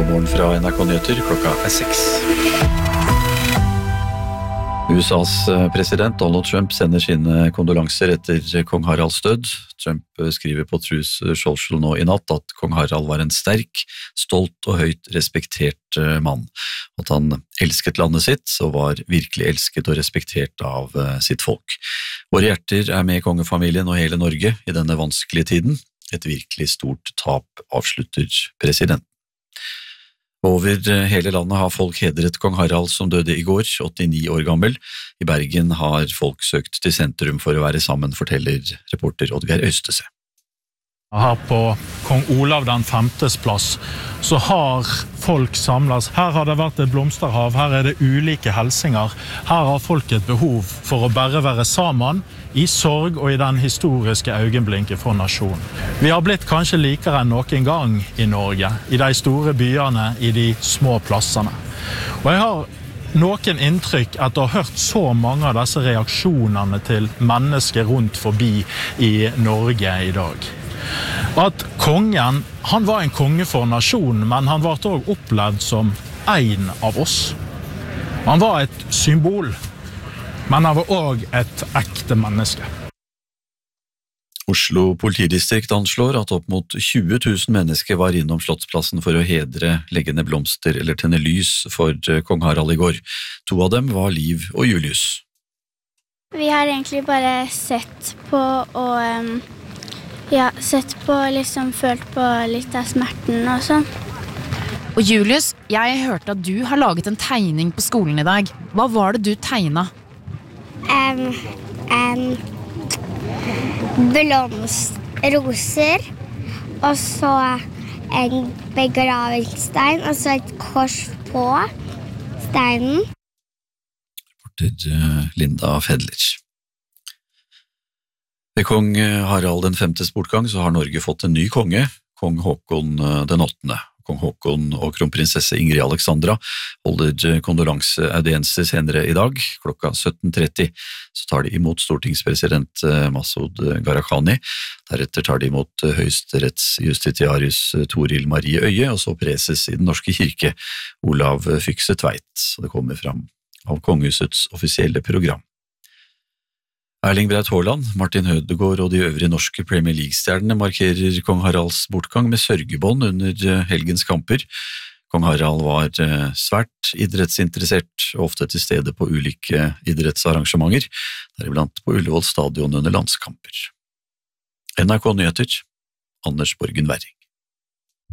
Morgen fra NRK Nyheter, klokka 6. USAs president Donald Trump sender sine kondolanser etter kong Haralds død. Trump skriver på Truth Social nå i natt at kong Harald var en sterk, stolt og høyt respektert mann. At han elsket landet sitt og var virkelig elsket og respektert av sitt folk. Våre hjerter med kongefamilien og hele Norge i denne vanskelige tiden. Et virkelig stort tap, avslutter presidenten. Over hele landet har folk hedret kong Harald som døde i går, 89 år gammel. I Bergen har folk søkt til sentrum for å være sammen, forteller reporter Oddgeir Øystese. Her på kong Olav den 5. plass så har folk samlet. Her har det vært et blomsterhav, her det ulike helsinger. Her har folk et behov for å bare være sammen i sorg og i den historiske øyeblikket for nasjonen. Vi har blitt kanskje likere enn noen gang i Norge, i de store byene, i de små plassene. Og jeg har noen inntrykk etter å ha hørt så mange av disse reaksjonene til mennesker rundt forbi i Norge i dag. At kongen, han var en konge for nasjonen, men han var også opplevd som en av oss. Han var et symbol, men han var også et ekte menneske. Oslo politidistrikt anslår at opp mot 20 000 mennesker var innom Slottsplassen for å hedre, legge ned blomster eller tenne lys for kong Harald i går. 2 av dem var Liv og Julius. Vi har egentlig bare sett på og sett på, liksom følt på litt av smerten og sånn. Og Julius, jeg hørte at du har laget en tegning på skolen i dag. Hva var det du tegnet? Roser, og så en begravelsestein, og så et kors på steinen. Reporter Linda Fedlich. Ved kong Harald den 5. bortgang så har Norge fått en ny konge, kong Håkon den 8. Kong Håkon og kronprinsesse Ingrid Alexandra holder kondolanseaudienser senere i dag. Klokka 17:30 så tar de imot stortingspresident Masud Gharahkhani. Deretter tar de imot høyesterettsjustitiarius Toril Marie Øye, og så preses i den norske kirke Olav Fykse Tveit. Det kommer fram av kongehusets offisielle program. Erling Braut Haaland, Martin Ødegaard og de øvrige norske Premier League-stjernene markerer kong Haralds bortgang med sørgebånd under helgens kamper. Kong Harald var svært idrettsinteressert og ofte til stede på ulike idrettsarrangementer, deriblant på Ullevål stadion under landskamper. NRK Nyheter, Anders Borgen Werring.